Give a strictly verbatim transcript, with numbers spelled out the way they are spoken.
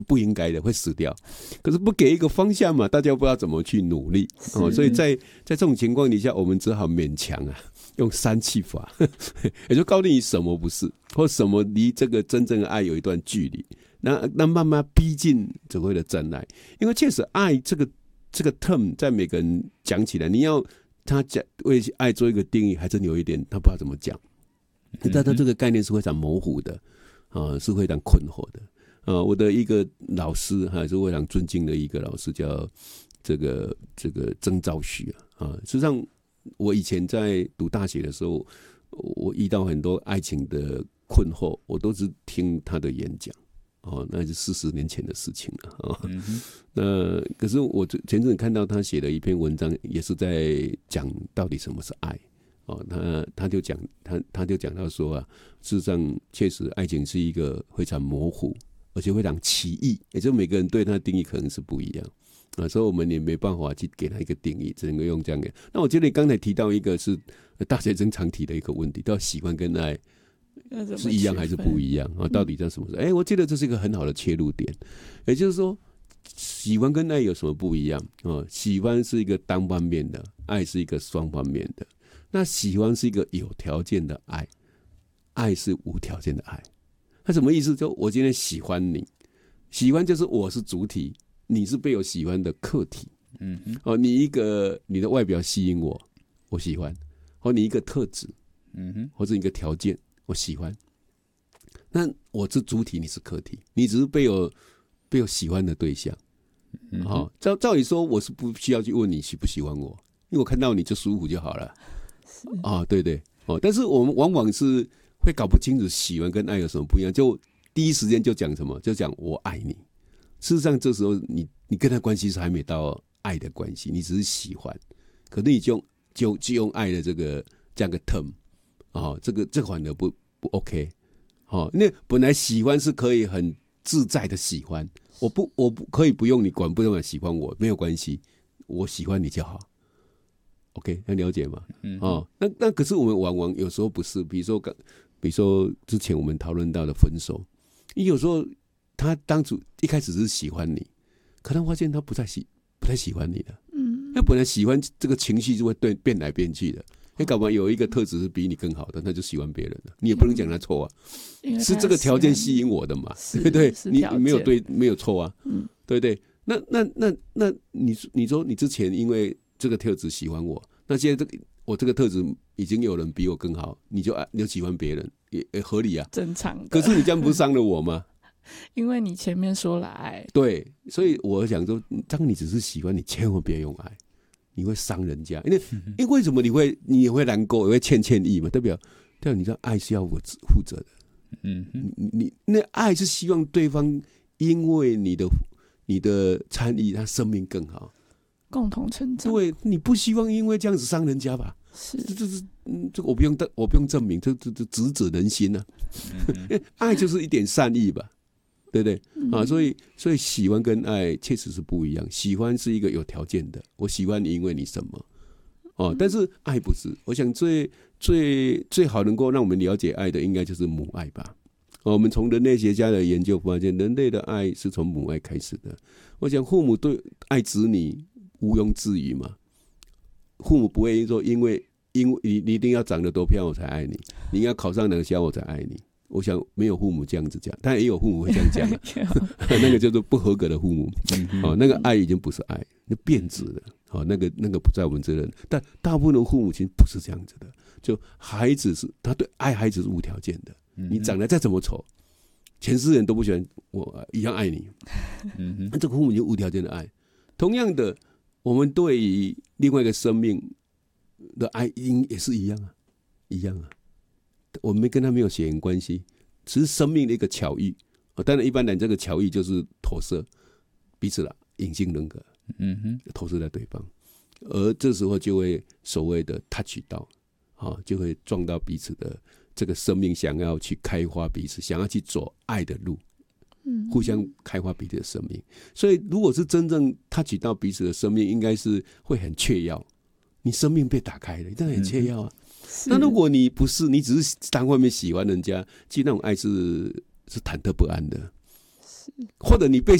不应该的，会死掉。可是不给一个方向嘛，大家不知道怎么去努力哦，所以在在这种情况底下，我们只好勉强啊，用三气法，也就告诉你什么不是，或什么离这个真正的爱有一段距离。那那慢慢逼近所谓的真爱，因为确实爱这个这个 term 在每个人讲起来，你要他讲为爱做一个定义，还真有一点他不知道怎么讲。但他这个概念是非常模糊的啊，是非常困惑的啊。我的一个老师还是非常尊敬的一个老师，叫这个这个曾兆旭啊。啊，实际上我以前在读大学的时候，我遇到很多爱情的困惑，我都是听他的演讲。哦，那是四十年前的事情了哦。嗯、那可是我前阵子看到他写的一篇文章，也是在讲到底什么是爱。哦，他他就讲他他就讲到说啊，事实上确实爱情是一个非常模糊，而且非常奇异，也就每个人对他的定义可能是不一样啊，所以我们也没办法去给他一个定义，只能够用这样的。那我觉得你刚才提到一个是大学生常提的一个问题，到喜欢跟爱是一样还是不一样啊？到底在什么时候？哎、欸，我觉得这是一个很好的切入点。也就是说，喜欢跟爱有什么不一样啊？喜欢是一个单方面的，爱是一个双方面的。那喜欢是一个有条件的爱，爱是无条件的爱。那什么意思？就我今天喜欢你，喜欢就是我是主体，你是被我喜欢的客体。嗯哼，哦，你一个你的外表吸引我，我喜欢；或你一个特质，嗯哼，或者一个条件。我喜欢，那我是主体，你是客体，你只是被我被我喜欢的对象。嗯、哦，照照理说，我是不需要去问你喜不喜欢我，因为我看到你就舒服就好了。啊、哦，对对，哦，但是我们往往是会搞不清楚喜欢跟爱有什么不一样，就第一时间就讲什么，就讲我爱你。事实上，这时候你你跟他关系是还没到爱的关系，你只是喜欢，可是你就就就用爱的这个这样个 term。哦，这个这个反而不不 OK， 哦，那本来喜欢是可以很自在的喜欢，我不我不可以不用你管不用喜欢我没有关系，我喜欢你就好 ，OK， 要了解吗？嗯，哦，那那可是我们往往有时候不是，比如说比如说之前我们讨论到的分手，你有时候他当初一开始是喜欢你，可能发现他不太喜不太喜欢你的，嗯，那本来喜欢这个情绪就会对变来变去的。你搞不好有一个特质是比你更好的，他就喜欢别人了，你也不能讲他错啊，是这个条件吸引我的嘛，对不对？你没有对，没有错啊，嗯，对不对？那那那那你你说你之前因为这个特质喜欢我，那现在这个我这个特质已经有人比我更好，你就你就喜欢别人，也也合理啊， 正常的。 可是你这样不是伤了我吗？ 因为你前面说了爱， 对，所以我想说，当你只是喜欢，你千万别用爱。你会伤人家，因为因为为什么你会你也会难过，也会欠欠意嘛？代表代表你知道爱是要我负责的，嗯，你你那爱是希望对方因为你的你的参与，他生命更好， 共同成长。 对，你不希望因为这样子伤人家吧？ 是， 这这是嗯，这个我不用我不用证明，这这这直指人心啊！嗯、爱就是一点善意吧。对不对、嗯、啊？所以，所以喜欢跟爱确实是不一样。喜欢是一个有条件的，我喜欢你，因为你什么哦？但是爱不是。我想最最最好能够让我们了解爱的，应该就是母爱吧。哦、我们从人类学家的研究发现，人类的爱是从母爱开始的。我想父母对爱子女毋庸置疑嘛。父母不会说，因为因为你你一定要长得多漂亮我才爱你，你应该考上哪个学校我才爱你。我想没有父母这样子讲，但也有父母会这样讲、啊、那个叫做不合格的父母、哦、那个爱已经不是爱，那变质了、哦、那个那个不在我们这人，但大部分的父母亲不是这样子的，就孩子是他对爱孩子是无条件的，你长得再怎么丑，全世界人都不喜欢我一样爱你，那这个父母就无条件的爱。同样的，我们对于另外一个生命的爱也是一样啊，一样啊。我们跟他没有血缘关系，只是生命的一个巧遇。当然，一般人这个巧遇就是投射彼此的隐性人格，嗯哼，投射在对方，而这时候就会所谓的 touch 到，啊，就会撞到彼此的这个生命，想要去开花彼此，想要去走爱的路，嗯，互相开花彼此的生命。所以，如果是真正 touch 到彼此的生命，应该是会很雀跃，你生命被打开了，当然很雀跃啊。嗯，那如果你不是，你只是单方面喜欢人家，其实那种爱是是忐忑不安的， 是， 或者你被